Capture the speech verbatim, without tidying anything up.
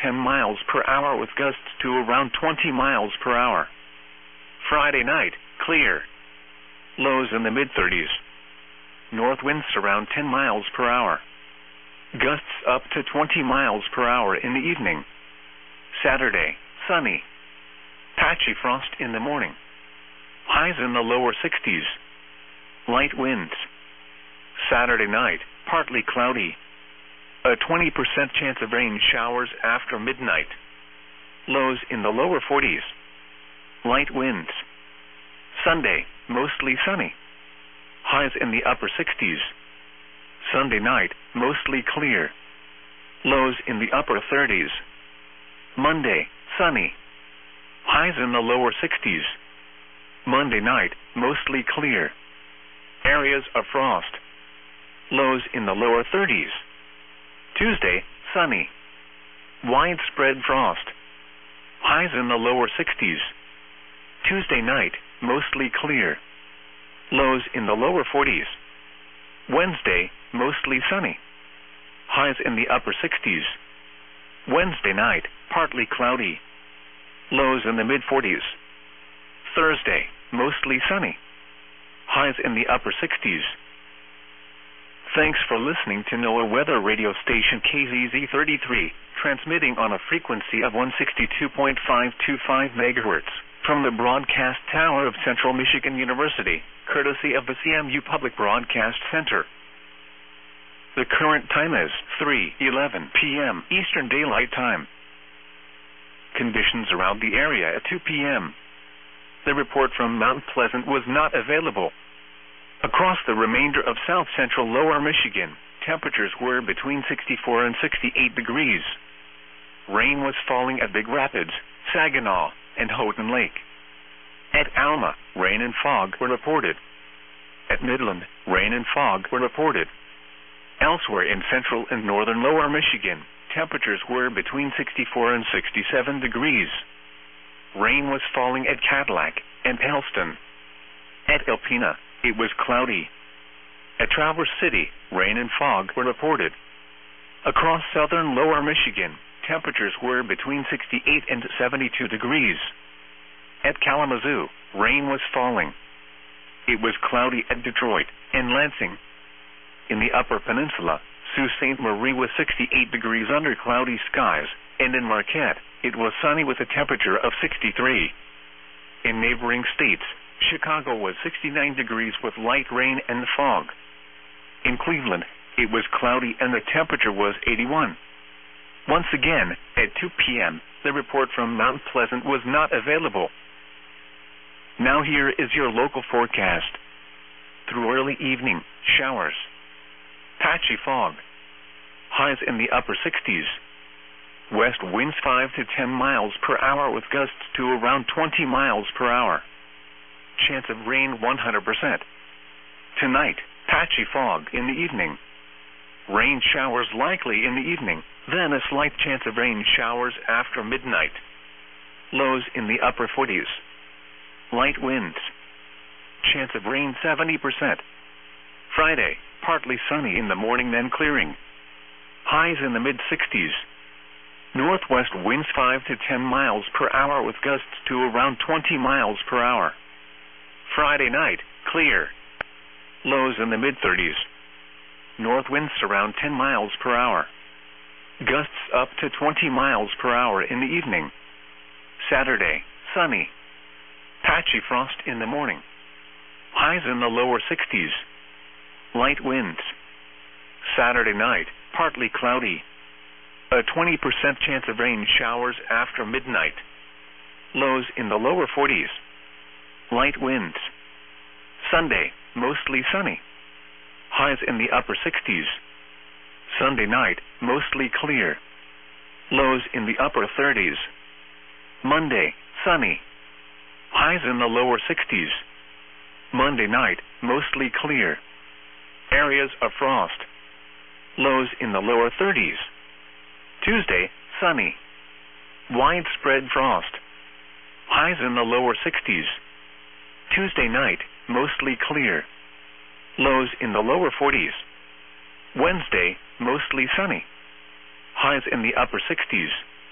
ten miles per hour with gusts to around twenty miles per hour. Friday night, clear. Lows in the mid thirties. North winds around ten miles per hour. Gusts up to twenty miles per hour in the evening. Saturday, sunny. Patchy frost in the morning. Highs in the lower sixties. Light winds. Saturday night, partly cloudy. A twenty percent chance of rain showers after midnight. Lows in the lower forties. Light winds. Sunday, mostly sunny. Highs in the upper sixties. Sunday night, mostly clear. Lows in the upper thirties. Monday, sunny. Highs in the lower sixties. Monday night, mostly clear. Areas of frost. Lows in the lower thirties. Tuesday, sunny. Widespread frost. Highs in the lower sixties. Tuesday night, mostly clear. Lows in the lower forties. Wednesday, mostly sunny. Highs in the upper sixties. Wednesday night, partly cloudy. Lows in the mid forties. Thursday, mostly sunny. Highs in the upper sixties. Thanks for listening to NOAA Weather Radio Station K Z Z thirty-three, transmitting on a frequency of one sixty-two point five two five megahertz from the broadcast tower of Central Michigan University, courtesy of the C M U Public Broadcast Center. The current time is three eleven p m Eastern Daylight Time. Conditions around the area at two p m The report from Mount Pleasant was not available. Across the remainder of south-central lower Michigan, temperatures were between sixty-four and sixty-eight degrees. Rain was falling at Big Rapids, Saginaw, and Houghton Lake. At Alma, rain and fog were reported. At Midland, rain and fog were reported. Elsewhere in central and northern lower Michigan, temperatures were between sixty-four and sixty-seven degrees. Rain was falling at Cadillac and Elston. At Alpena, it was cloudy. At Traverse City, rain and fog were reported. Across southern lower Michigan, temperatures were between sixty-eight and seventy-two degrees. At Kalamazoo, rain was falling. It was cloudy at Detroit and Lansing. In the Upper Peninsula, Sault Ste. Marie was sixty-eight degrees under cloudy skies, and in Marquette, it was sunny with a temperature of sixty-three. In neighboring states, Chicago was sixty-nine degrees with light rain and fog. In Cleveland, it was cloudy and the temperature was eighty-one. Once again, at two p m, the report from Mount Pleasant was not available. Now here is your local forecast. Through early evening, showers. Patchy fog. Highs in the upper sixties. West winds five to ten miles per hour with gusts to around twenty miles per hour. Chance of rain one hundred percent. Tonight, patchy fog in the evening. Rain showers likely in the evening, then a slight chance of rain showers after midnight. Lows in the upper forties. Light winds. Chance of rain seventy percent. Friday, partly sunny in the morning then clearing. Highs in the mid sixties. Northwest winds five to ten miles per hour with gusts to around twenty miles per hour. Friday night, clear. Lows in the mid thirties. North winds around ten miles per hour. Gusts up to twenty miles per hour in the evening. Saturday, sunny. Patchy frost in the morning. Highs in the lower sixties. Light winds. Saturday night, partly cloudy. A twenty percent chance of rain showers after midnight. Lows in the lower forties. Light winds. Sunday, mostly sunny. Highs in the upper sixties. Sunday night, mostly clear. Lows in the upper thirties. Monday, sunny. Highs in the lower sixties. Monday night, mostly clear. Areas of frost. Lows in the lower thirties. Tuesday, sunny. Widespread frost. Highs in the lower sixties. Tuesday night, mostly clear. Lows in the lower forties. Wednesday, mostly sunny. Highs in the upper sixties.